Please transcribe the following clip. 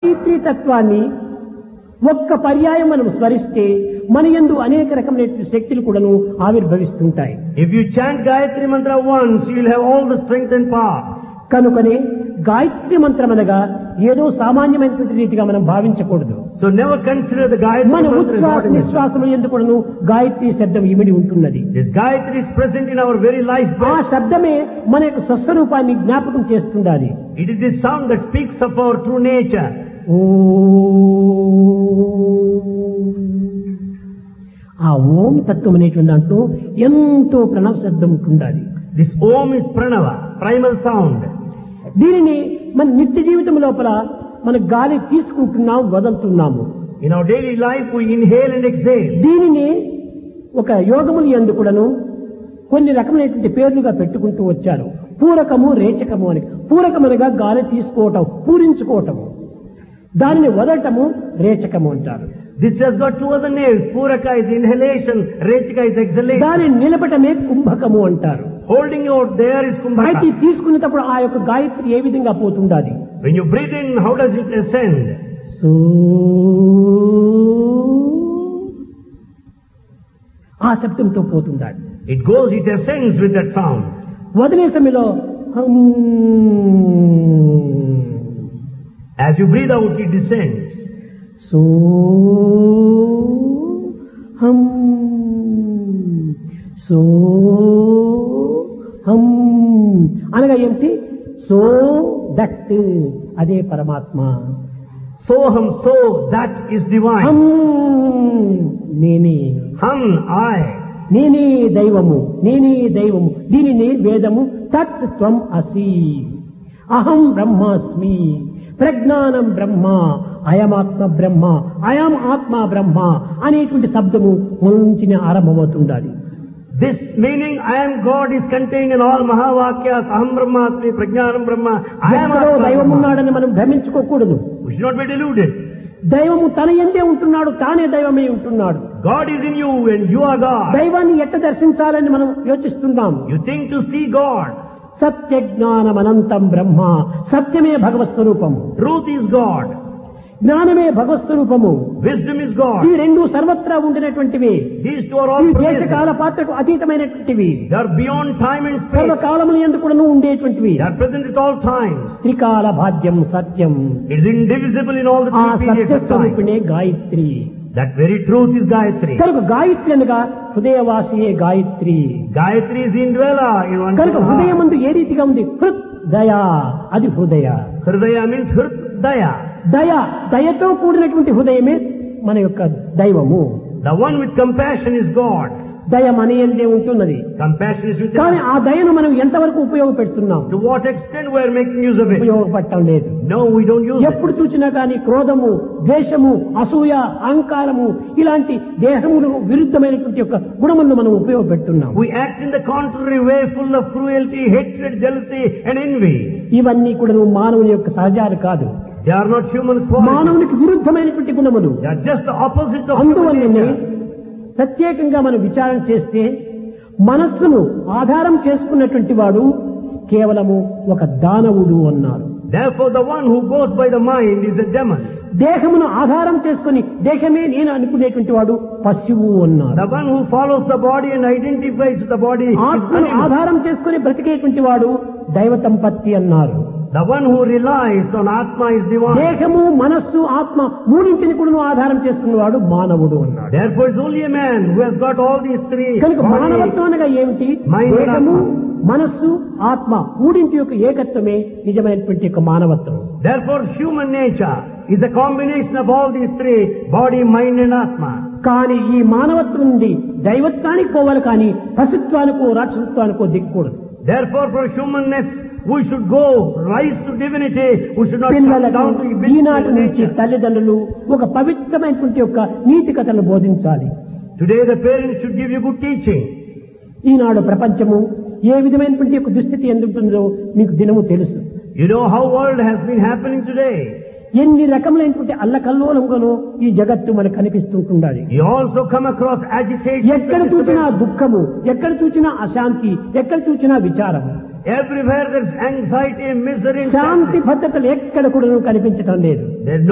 గాయత్రీ తత్వాన్ని ఒక్క పర్యాయం మనం స్మరిస్తే మన యందు అనేక రకమైన శక్తులు కూడాను ఆవిర్భవిస్తుంటాయి. If you chant Gayatri Mantra once, you will have all the strength and power. కనుకనే గాయత్రి మంత్రం అనగా ఏదో సామాన్యమైనటువంటి రీతిగా మనం భావించకూడదు. So never consider the Gayatri మన Mantra as ఉచ్ఛ్వాస ordinary. నిశ్వాసములు ఎందుకు కూడాను గాయత్రి శబ్దం ఇమిడి ఉంటున్నది. This Gayatri is present in our very life. ఆ శబ్దమే మన యొక్క స్వస్వరూపాన్ని జ్ఞాపకం చేస్తుండాలి. It is this sound that speaks of our true nature. ఆ ఓం తత్వం అనేటువంటి దాంట్లో ఎంతో ప్రణవ శబ్దం ఉంటుండాలి. This Om is Pranava, primal sound. దీనిని మన నిత్య జీవితం లోపల మన గాలి తీసుకుంటున్నాం, వదులుతున్నాము. In our daily life, we inhale and exhale. దీనిని ఒక యోగములు యందు కూడాను కొన్ని రకమైనటువంటి పేర్లుగా పెట్టుకుంటూ వచ్చారు. పూరకము, రేచకము అని. పూరకమనగా గాలి తీసుకోవటం, పూరించుకోవటము. దానిని వదలటము రేచకము అంటారు. This has got two other names. Puraka is inhalation, Rechika is exhalation. దానిని నిలపటమే కుంభకము అంటారు. Holding out there is అయితే Kumbhaka. తీసుకునేటప్పుడు ఆ యొక్క గాయత్రి ఏ విధంగా పోతుండాలి? When you breathe in, how does it ascend? So ఆ శబ్దంతో పోతుండాలి. It ascends with that sound. వదిలే సమయంలో As you breathe out, it descends. So హం సో హం అనగా ఏమిటి? సో దట్ అదే పరమాత్మ. Soham, so that is divine. హం నేనే, Hum, I. నేనే దైవము, నేనే దైవము. దీనిని వేదము తత్ త్వం అసి, అహం బ్రహ్మాస్మి, ప్రజ్ఞానం బ్రహ్మ, అయమాత్మ బ్రహ్మ, అయం ఆత్మ బ్రహ్మ అనేటువంటి శబ్దము నుంచి ఆరంభమవుతుండాలి. This meaning, I am God, is contained in all Mahavakyas. Aham Brahmasmi, Prajnanam Brahma. I am ఎక్కడో Atma దైవం Brahma. ఉన్నాడని మనం భ్రమించుకోకూడదు. We should not be deluded. దైవము తన యందే ఉంటున్నాడు, తానే దైవమే ఉంటున్నాడు. God is in you and you are God. దైవాన్ని ఎట్ట దర్శించాలని మనం యోచిస్తున్నాం. You think to see God. సత్య జ్ఞానం అనంతం బ్రహ్మ, సత్యమే భగవత్ స్వరూపము, Truth is God. జ్ఞానమే భగవత్ స్వరూపము. Wisdom is ఈ God. రెండు సర్వత్రా ఉండినటువంటివి. These two are all ఈ present. దేశకాల పాత్రకు అతీతమైనటువంటివి. They are beyond time and space. సర్వకాలములు యందు కూడాను ఉండేటువంటివి. They are present at all times. త్రికాల భాగ్యం సత్యం. It is indivisible in all the ఆ three periods Satya of time. స్వరూపిణే Gayatri. That very truth is Gayatri. కనుక గాయత్రి అనగా హృదయవాసియే Gayatri. Gayatri is the indweller in one కనుక heart. హృదయమందు ఏ రీతిగా ఉంది? హృద్ దయ, అది హృదయ. Hridaya means Hridaya. దయ, దయతో కూడినటువంటి హృదయమే మన యొక్క దైవము. The one with compassion is God. దయ మన యందే ఉంటున్నది. Compassion is within కానీ us. ఆ దయను మనం ఎంతవరకు ఉపయోగపెడుతున్నాం? To what extent we are making use of it? ఉపయోగపడటం లేదు. No, we don't use it. ఎప్పుడు చూసినా కానీ క్రోధము, ద్వేషము, అసూయ, అహంకారము ఇలాంటి దేహములు విరుద్ధమైనటువంటి యొక్క గుణములను మనం ఉపయోగపెడుతున్నాం. We act in the contrary way, full of cruelty, hatred, jealousy and envy. ఇవన్నీ కూడా మానవుని యొక్క సహజాలు కాదు. They are not human qualities. మానవునికి విరుద్ధమైనటువంటి గుణములు. They are just the opposite of human అందువల్లనే nature. ప్రత్యేకంగా మనం విచారణ చేస్తే మనస్సును ఆధారం చేసుకున్నటువంటి వాడు కేవలము ఒక దానవుడు అన్నారు. Therefore, the one who goes by the mind is a demon. దేహమును ఆధారం చేసుకుని దేహమే నేను అనుకునేటువంటి వాడు పశువు అన్నారు. The one who follows the body and identifies with the body is ఆత్మను animal. ఆధారం చేసుకుని బ్రతికేటువంటి వాడు దైవ సంపత్తి అన్నారు. The one who relies on Atma is divine. దేహము, మనస్సు, ఆత్మ మూడింటిని కూడా ఆధారం చేసుకున్నవాడు మానవుడు అన్నాడు. Therefore, it's only a man who has got all these three. కనుక body, మానవత్వం అనగా ఏమిటి? mind, దేహము, Atma. మనస్సు, ఆత్మ మూడింటి యొక్క ఏకత్వమే నిజమైనటువంటి యొక్క మానవత్వం. Therefore, human nature is a combination of all these three: body, mind and Atma. కానీ ఈ మానవత్వం నుండి దైవత్వానికి పోవాలి, కానీ పశుత్వానికో రాక్షసత్వానికో దిక్కూడదు. Therefore, for humanness, we should go, rise to divinity. We should not come పిల్లలకు down to ఈనాటి beast నుంచి nature. తల్లిదండ్రులు ఒక పవిత్రమైనటువంటి యొక్క నీతి కథలు బోధించాలి. Today, the parents should give you good teaching. ఈనాడు ప్రపంచము ఏ విధమైనటువంటి యొక్క దుస్థితి ఎందుంటుందో మీకు దినము తెలుసు. You know how world has been happening today. ఎన్ని రకములైనటువంటి అల్లకల్లోలంగానో ఈ జగత్తు మనకు కనిపిస్తుంటుండాలి. You also come across agitation. ఎక్కడ చూసినా దుఃఖము, ఎక్కడ చూసినా అశాంతి, ఎక్కడ చూసినా విచారము. Everywhere there is anxiety, misery, and శాంతి భద్రతలు ఎక్కడ కూడా కనిపించటం లేదు. there's no